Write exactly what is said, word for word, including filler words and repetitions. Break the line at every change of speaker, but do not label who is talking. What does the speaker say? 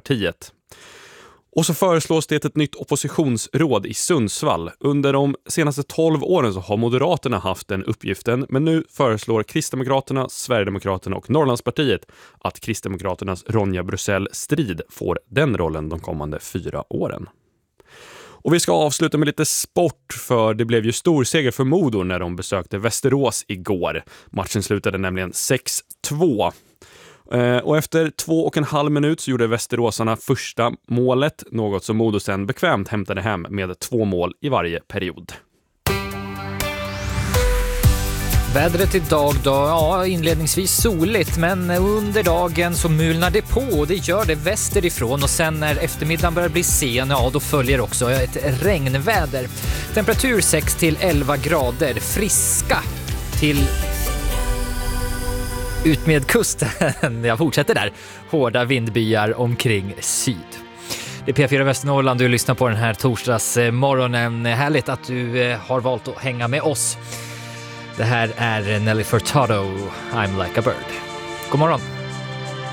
Centerpartiet. Och så föreslås det ett nytt oppositionsråd i Sundsvall. Under de senaste tolv åren så har Moderaterna haft den uppgiften, men nu föreslår Kristdemokraterna, Sverigedemokraterna och Norrlandspartiet att Kristdemokraternas Ronja Brusell-Strid får den rollen de kommande fyra åren. Och vi ska avsluta med lite sport, för det blev ju stor seger för Modo när de besökte Västerås igår. Matchen slutade nämligen sex två. Och efter två och en halv minut så gjorde västeråsarna första målet, något som Modo sen bekvämt hämtade hem med två mål i varje period.
Vädret idag då, ja inledningsvis soligt, men under dagen så mulnar det på och det gör det västerifrån, och sen när eftermiddagen börjar bli sen, ja då följer också ett regnväder. Temperatur sex till elva grader, friska till ut med kusten. Jag fortsätter där. Hårda vindbyar omkring syd. Det är P fyra Västernorrland du lyssnar på den här torsdagsmorgonen. Härligt att du har valt att hänga med oss. Det här är Nelly Furtado, I'm like a bird. God morgon.